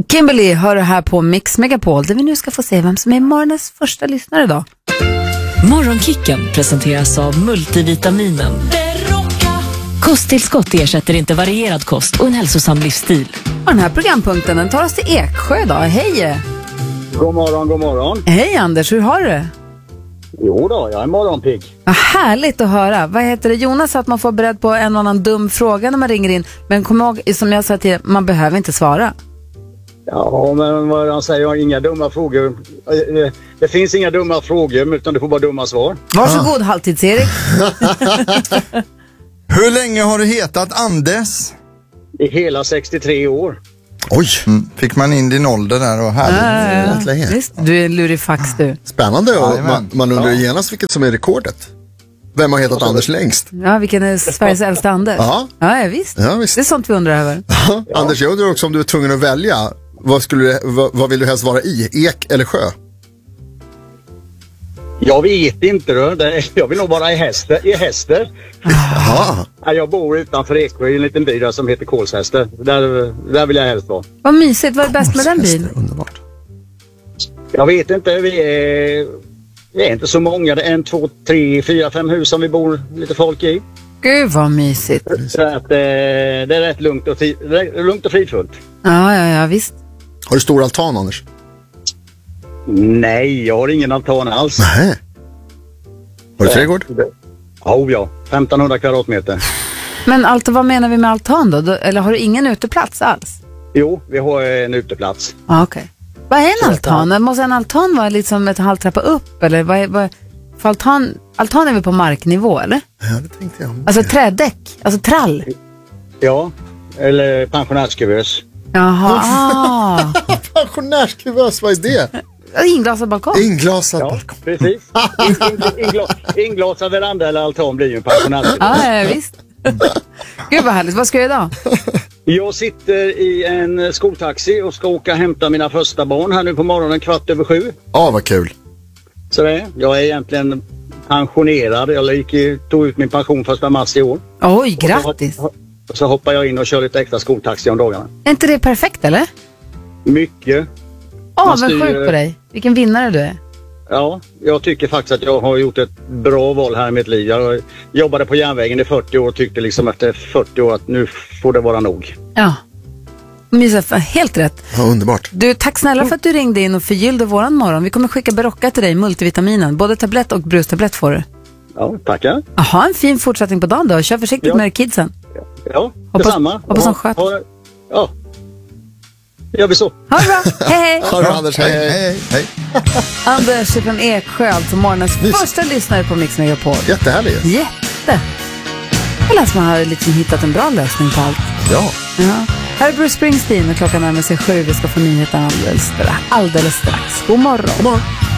Kimberly hör det här på Mix Megapol där vi nu ska få se vem som är morgonens första lyssnare idag. Morgonkicken presenteras av multivitaminen. Kosttillskott ersätter inte varierad kost och en hälsosam livsstil. Och den här programpunkten den tar oss till Eksjö idag. Hej! God morgon, god morgon. Hej Anders, hur har du det? Jo då, jag är morgonpigg. Vad härligt att höra. Vad heter det? Jonas sa att man får beredd på en annan dum fråga när man ringer in. Men kom ihåg, som jag sa till man behöver inte svara. Ja, men vad han säger, jag har inga dumma frågor. Det finns inga dumma frågor, utan du får bara dumma svar. Varsågod, halvtids-Erik. Hur länge har du hetat Anders? I hela 63 år. Oj, fick man in din ålder där och härligt. Visst, du är lurifax du. Spännande, och Jajamän. man undrar genast vilket som är rekordet. Vem har hetat Anders längst? Ja, vilken är Sveriges äldsta Anders? Ja. Ja, visst. Ja, visst. Det är sånt vi undrar över. Ja. Anders, jag undrar också om du är tvungen att välja. Vad vill du helst vara i? Ek eller sjö? Jag vet inte då. Jag vill nog vara i Häster. Jaha. Ja, jag bor utanför Eksjö i en liten by där som heter Kolshäster. Där vill jag helst vara. Vad mysigt, vad är bäst med den byn? Underbart. Jag vet inte, vi är inte så många. Det är 1, 2, 3, 4, 5 hus som vi bor lite folk i. Gud vad mysigt. Så att det är rätt lugnt och fridfullt. Ja, visst. Har du stor altan, Anders? Nej, jag har ingen altan alls. Nej. Har du trädgård? Ja, 1500 kvadratmeter. Men vad menar vi med altan då? Eller har du ingen uteplats alls? Jo, vi har en uteplats. Ja, okej. Vad är en altan? Måste en altan vara liksom ett halvtrappa upp? Eller för altan är vi på marknivå, eller? Ja, det tänkte jag. Alltså trädäck, alltså trall. Ja, eller pensionärskuvös. Jaha. Pensionärskuvös, vad är det? Inglasad balkong. Inglasad Ja, balkong. precis. Inglasad veranda eller altan blir ju en pensionärskuvös. Ja, visst. Gud vad härligt. Vad ska jag idag? Jag sitter i en skoltaxi och ska åka och hämta mina första barn här nu på morgonen 7:15. Ja, vad kul. Så det är. Jag är egentligen pensionerad. Jag tog ut min pension 1 mars i år. Oj, grattis. Så hoppar jag in och kör lite extra skoltaxi om dagarna. Är inte det perfekt, eller? Mycket. Avundsjuk på dig. Vilken vinnare du är. Ja, jag tycker faktiskt att jag har gjort ett bra val här i mitt liv. Jag jobbade på järnvägen i 40 år och tyckte liksom efter 40 år att nu får det vara nog. Ja. Mysa, helt rätt. Ja, underbart. Du, tack snälla för att du ringde in och förgyllde våran morgon. Vi kommer skicka Berocka till dig, multivitaminen. Både tablett och brustablett får du. Ja, tackar. Aha, en fin fortsättning på dagen då. Kör försiktigt med kidsen. Ja, detsamma. Hoppas de sköt. Ja, gör vi så. Ha det bra. Hej. Ha det, Anders. Hej. Anders från Eksjö, alltså morgonens första lyssnare på Mix Megapol. Jättehärligt. Jätte. Jag läser man har liksom hittat en bra lösning på allt. Ja. Här är Bruce Springsteen och klockan närmar sig 7. Vi ska få nyheter alldeles strax. God morgon. God morgon.